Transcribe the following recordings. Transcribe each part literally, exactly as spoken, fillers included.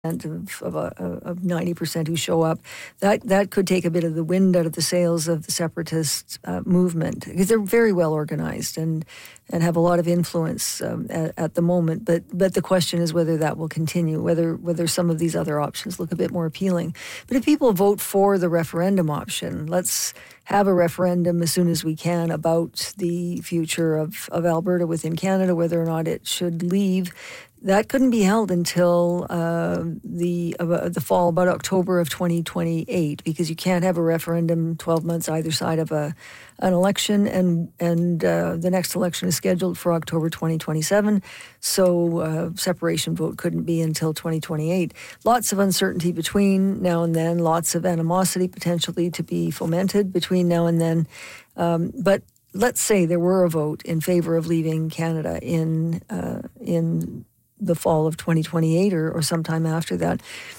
of, of, a, of ninety percent who show up, that that could take a bit of the wind out of the sails of the separatist uh, movement, because they're very well organized and and have a lot of influence um, at, at the moment. But but the question is whether that will continue, whether whether some of these other options look a bit more appealing. But if people vote for the referendum option, let's have a referendum as soon as we can about the future of, of Alberta within Canada, whether or not it should leave. That couldn't be held until uh, the uh, the fall, about October of twenty twenty-eight, because you can't have a referendum twelve months either side of a an election, and and uh, the next election is scheduled for October twenty twenty-seven. So uh, separation vote couldn't be until twenty twenty-eight. Lots of uncertainty between now and then. Lots of animosity potentially to be fomented between now and then. Um, but let's say there were a vote in favor of leaving Canada in uh, in the fall of twenty twenty-eight or, or sometime after that.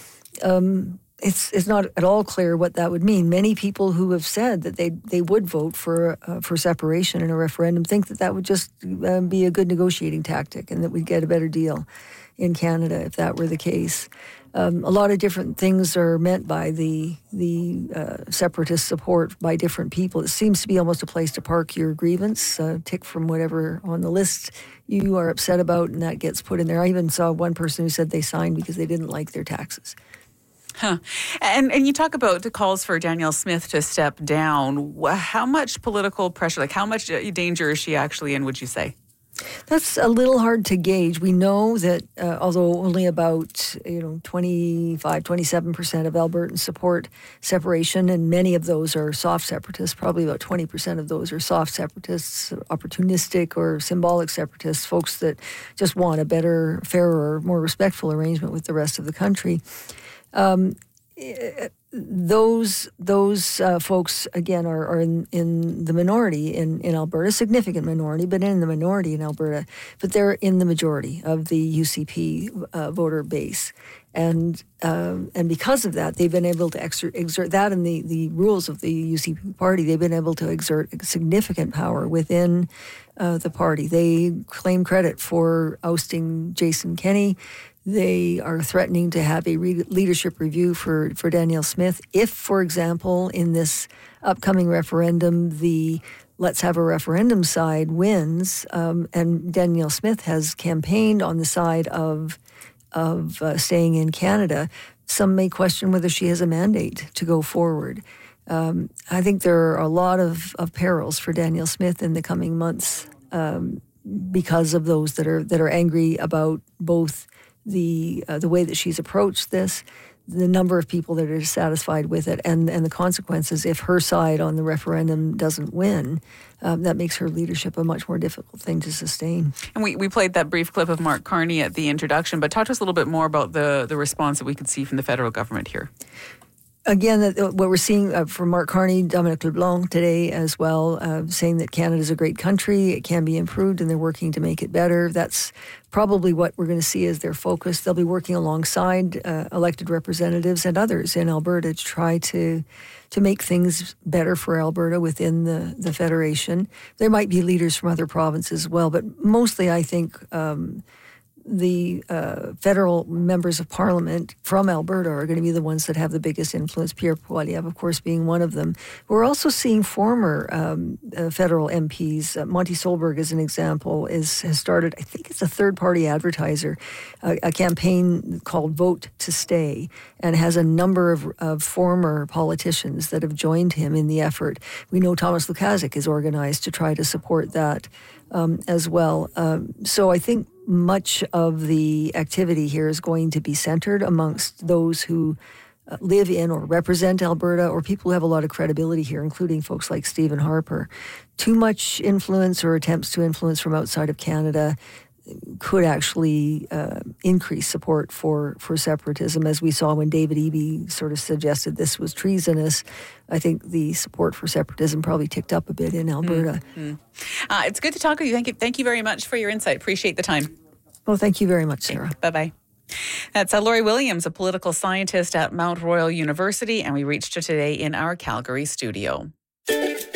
Um, it's it's not at all clear what that would mean. Many people who have said that they they would vote for uh, for separation in a referendum think that that would just uh, be a good negotiating tactic and that we'd get a better deal in Canada if that were the case. Um, a lot of different things are meant by the the uh, separatist support by different people. It seems to be almost a place to park your grievance, uh, tick from whatever on the list you are upset about, and that gets put in there. I even saw one person who said they signed because they didn't like their taxes. Huh. And and you talk about the calls for Danielle Smith to step down. How much political pressure, like how much danger is she actually in, would you say? That's a little hard to gauge. We know that uh, although only about you know twenty-five, twenty-seven percent of Albertans support separation, and many of those are soft separatists, probably about twenty percent of those are soft separatists, opportunistic or symbolic separatists, folks that just want a better, fairer, more respectful arrangement with the rest of the country. Um, Those those uh, folks, again, are, are in, in the minority in, in Alberta, significant minority, but in the minority in Alberta. But they're in the majority of the U C P uh, voter base. And um, and because of that, they've been able to exert, exert that and the, the rules of the U C P party, they've been able to exert significant power within uh, the party. They claim credit for ousting Jason Kenney. They are threatening to have a re- leadership review for, for Danielle Smith. If, for example, in this upcoming referendum, the Let's Have a Referendum side wins, um, and Danielle Smith has campaigned on the side of, of uh, staying in Canada, some may question whether she has a mandate to go forward. Um, I think there are a lot of, of perils for Danielle Smith in the coming months um, because of those that are that are angry about both the uh, the way that she's approached this, the number of people that are dissatisfied with it, and, and the consequences if her side on the referendum doesn't win. Um, that makes her leadership a much more difficult thing to sustain. And we, we played that brief clip of Mark Carney at the introduction, but talk to us a little bit more about the, the response that we could see from the federal government here. Again, what we're seeing uh, from Mark Carney, Dominic LeBlanc today as well, uh, saying that Canada is a great country, it can be improved, and they're working to make it better. That's probably what we're going to see as their focus. They'll be working alongside uh, elected representatives and others in Alberta to try to to make things better for Alberta within the, the Federation. There might be leaders from other provinces as well, but mostly I think um, the uh, federal members of parliament from Alberta are going to be the ones that have the biggest influence, Pierre Poilievre, of course, being one of them. We're also seeing former um, uh, federal M Ps. Uh, Monty Solberg, as an example, is has started, I think it's a third-party advertiser, uh, a campaign called Vote to Stay, and has a number of, of former politicians that have joined him in the effort. We know Thomas Lukaszuk is organized to try to support that um, as well. Um, so I think much of the activity here is going to be centered amongst those who uh, live in or represent Alberta, or people who have a lot of credibility here, including folks like Stephen Harper. Too much influence or attempts to influence from outside of Canada could actually uh, increase support for, for separatism, as we saw when David Eby sort of suggested this was treasonous. I think the support for separatism probably ticked up a bit in Alberta. Mm-hmm. Uh, it's good to talk with you. Thank you. Thank you very much for your insight. Appreciate the time. Well, thank you very much, Sarah. Okay. Bye-bye. That's uh, Laurie Williams, a political scientist at Mount Royal University, and we reached her today in our Calgary studio.